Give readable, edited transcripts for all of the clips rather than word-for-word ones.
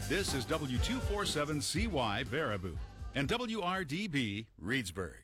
This is W247CY Baraboo and WRDB Reedsburg.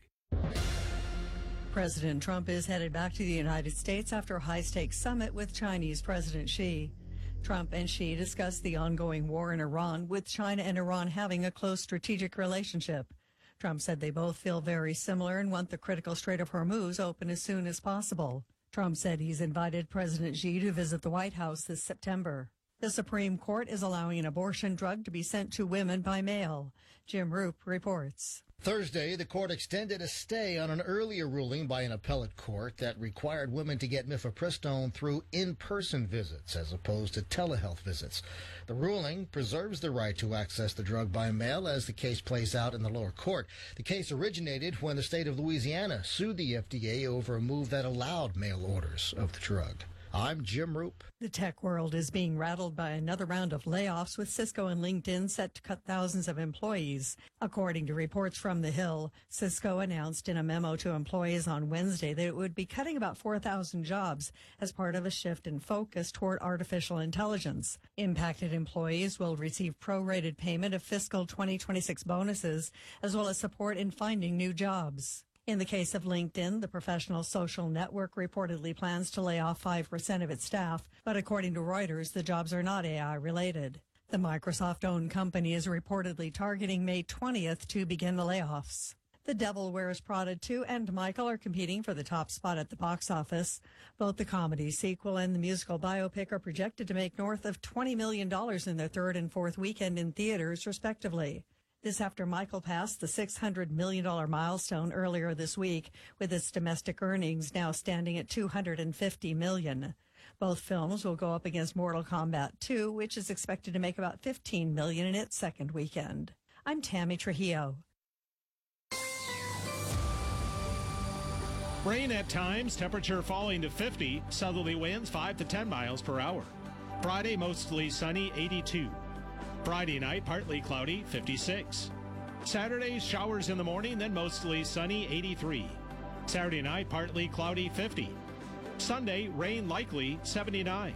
President Trump is headed back to the United States after a high-stakes summit with Chinese President Xi. Trump and Xi discussed the ongoing war in Iran, with China and Iran having a close strategic relationship. Trump said they both feel very similar and want the critical Strait of Hormuz open as soon as possible. Trump said he's invited President Xi to visit the White House this September. The Supreme Court is allowing an abortion drug to be sent to women by mail. Jim Roop reports. Thursday, the court extended a stay on an earlier ruling by an appellate court that required women to get mifepristone through in-person visits as opposed to telehealth visits. The ruling preserves the right to access the drug by mail as the case plays out in the lower court. The case originated when the state of Louisiana sued the FDA over a move that allowed mail orders of the drug. I'm Jim Roop. The tech world is being rattled by another round of layoffs, with Cisco and LinkedIn set to cut thousands of employees. According to reports from The Hill, Cisco announced in a memo to employees on Wednesday that it would be cutting about 4,000 jobs as part of a shift in focus toward artificial intelligence. Impacted employees will receive prorated payment of fiscal 2026 bonuses, as well as support in finding new jobs. In the case of LinkedIn, the professional social network reportedly plans to lay off 5% of its staff, but according to Reuters, the jobs are not AI related. The Microsoft-owned company is reportedly targeting May 20th to begin the layoffs. The Devil Wears Prada 2 and Michael are competing for the top spot at the box office. Both the comedy sequel and the musical biopic are projected to make north of $20 million in their third and fourth weekend in theaters, respectively. This after Michael passed the $600 million milestone earlier this week, with its domestic earnings now standing at $250 million. Both films will go up against Mortal Kombat 2, which is expected to make about $15 million in its second weekend. I'm Tammy Trujillo. Rain at times, temperature falling to 50, southerly winds 5 to 10 miles per hour. Friday, mostly sunny, 82. Friday night, partly cloudy, 56. Saturday, showers in the morning, then mostly sunny, 83. Saturday night, partly cloudy, 50. Sunday, rain likely, 79.